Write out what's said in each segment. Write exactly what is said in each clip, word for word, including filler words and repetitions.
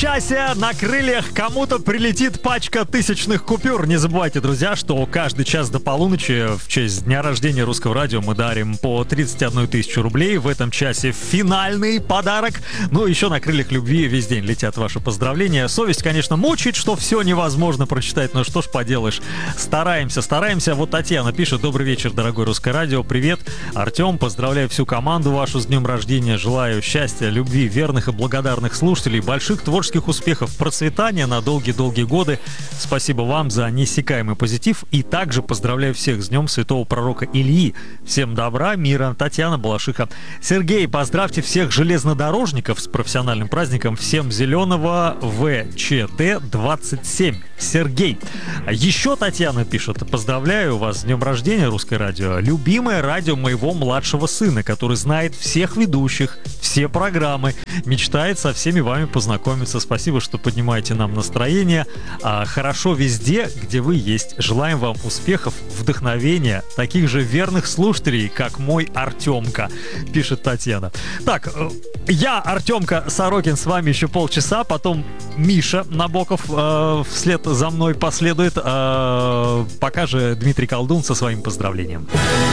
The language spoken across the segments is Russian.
часе на крыльях кому-то прилетит пачка тысячных купюр. Не забывайте, друзья, что каждый час до полуночи в честь дня рождения Русского радио мы дарим по тридцать одну тысячу рублей. В этом часе финальный подарок. Ну, еще на крыльях любви весь день летят ваши поздравления. Совесть, конечно, мучает, что все невозможно прочитать, но что ж поделаешь. Стараемся, стараемся. Вот Татьяна пишет: добрый вечер, дорогой Русское радио. Привет, Артем. Поздравляю всю команду вашу с днем рождения. Желаю счастья, любви, верных и благодарных слушателей, больших творческих успехов, процветания на долгие-долгие годы. Спасибо вам за неиссякаемый позитив. И также поздравляю всех с днем святого пророка Ильи. Всем добра, мира. Татьяна Балашиха. Сергей, поздравьте всех железнодорожников с профессиональным праздником. Всем зеленого вэ че тэ двадцать семь. Сергей. Еще Татьяна пишет: поздравляю вас с днем рождения, Русское радио. Любимое радио моего младшего сына, который знает всех ведущих, все программы, мечтает со всеми вами познакомиться. Спасибо, что поднимаете нам настроение. А, хорошо везде, где вы есть. Желаем вам успехов, вдохновения, таких же верных слушателей, как мой Артемка, пишет Татьяна. Так, я, Артемка Сорокин, с вами еще полчаса, потом Миша Набоков э, вслед за мной последует. Э, пока же Дмитрий Колдун со своим поздравлением.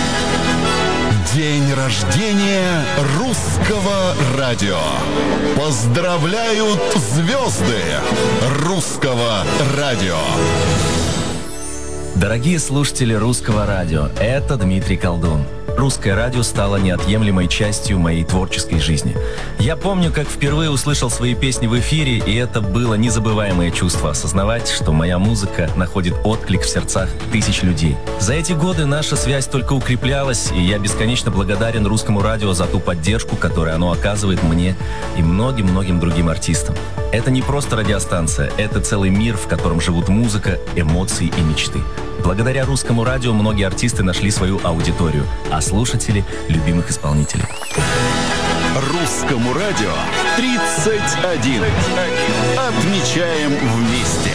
День рождения Русского радио. Поздравляют звезды Русского радио. Дорогие слушатели Русского радио, это Дмитрий Колдун. Русское радио стало неотъемлемой частью моей творческой жизни. Я помню, как впервые услышал свои песни в эфире, и это было незабываемое чувство — осознавать, что моя музыка находит отклик в сердцах тысяч людей. За эти годы наша связь только укреплялась, и я бесконечно благодарен Русскому радио за ту поддержку, которую оно оказывает мне и многим-многим другим артистам. Это не просто радиостанция, это целый мир, в котором живут музыка, эмоции и мечты. Благодаря Русскому радио многие артисты нашли свою аудиторию, а слушатели — любимых исполнителей. Русскому радио тридцать один. Отмечаем вместе.